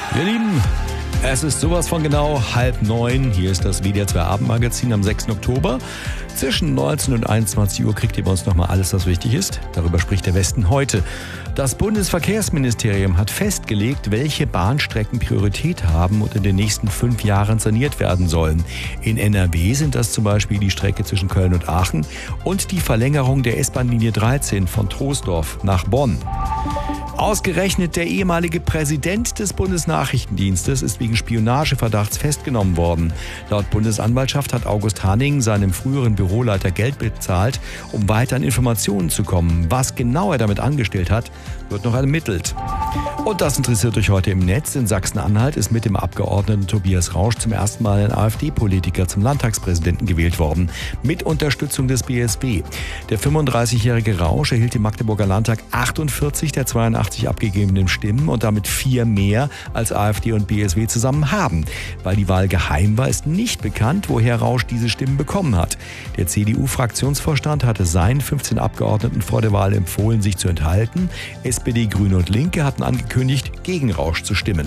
Ihr Lieben, es ist sowas von genau 8:30. Hier ist das WDR 2 Abendmagazin am 6. Oktober. Zwischen 19 und 21 Uhr kriegt ihr bei uns nochmal alles, was wichtig ist. Darüber spricht der Westen heute. Das Bundesverkehrsministerium hat festgelegt, welche Bahnstrecken Priorität haben und in den nächsten 5 Jahren saniert werden sollen. In NRW sind das zum Beispiel die Strecke zwischen Köln und Aachen und die Verlängerung der S-Bahn-Linie 13 von Troisdorf nach Bonn. Ausgerechnet der ehemalige Präsident des Bundesnachrichtendienstes ist wegen Spionageverdachts festgenommen worden. Laut Bundesanwaltschaft hat August Hanning seinem früheren Büroleiter Geld bezahlt, um weiter an Informationen zu kommen. Was genau er damit angestellt hat, wird noch ermittelt. Und das interessiert euch heute im Netz. In Sachsen-Anhalt ist mit dem Abgeordneten Tobias Rausch zum ersten Mal ein AfD-Politiker zum Landtagspräsidenten gewählt worden. Mit Unterstützung des BSW. Der 35-jährige Rausch erhielt im Magdeburger Landtag 48 der 82 abgegebenen Stimmen und damit 4 mehr als AfD und BSW zusammen haben. Weil die Wahl geheim war, ist nicht bekannt, woher Rausch diese Stimmen bekommen hat. Der CDU-Fraktionsvorstand hatte seinen 15 Abgeordneten vor der Wahl empfohlen, sich zu enthalten. SPD, Grüne und Linke hatten angekündigt, gegen Rausch zu stimmen.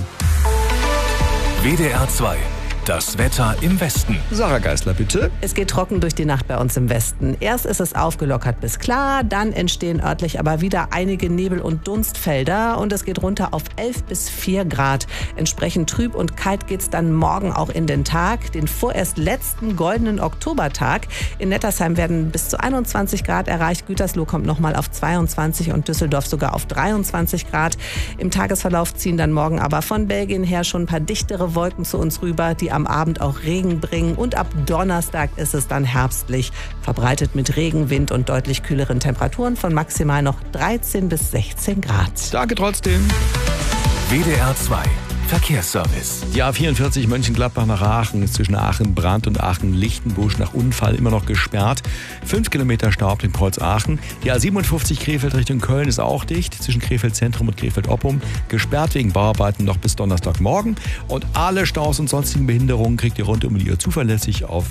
WDR 2. Das Wetter im Westen. Sarah Geisler, bitte. Es geht trocken durch die Nacht bei uns im Westen. Erst ist es aufgelockert bis klar, dann entstehen örtlich aber wieder einige Nebel- und Dunstfelder und es geht runter auf 11 bis 4 Grad. Entsprechend trüb und kalt geht's dann morgen auch in den Tag, den vorerst letzten goldenen Oktobertag. In Nettersheim werden bis zu 21 Grad erreicht. Gütersloh kommt nochmal auf 22 und Düsseldorf sogar auf 23 Grad. Im Tagesverlauf ziehen dann morgen aber von Belgien her schon ein paar dichtere Wolken zu uns rüber, die am Abend auch Regen bringen und ab Donnerstag ist es dann herbstlich, verbreitet mit Regen, Wind und deutlich kühleren Temperaturen von maximal noch 13 bis 16 Grad. Danke trotzdem. WDR 2. Verkehrsservice. Die A44 Mönchengladbach nach Aachen ist zwischen Aachen-Brandt und Aachen-Lichtenbusch nach Unfall immer noch gesperrt. 5 Kilometer Stau auf dem Kreuz Aachen. Die A57 Krefeld Richtung Köln ist auch dicht, zwischen Krefeld Zentrum und Krefeld Oppum. Gesperrt wegen Bauarbeiten noch bis Donnerstagmorgen. Und alle Staus und sonstigen Behinderungen kriegt ihr rund um die Uhr zuverlässig auf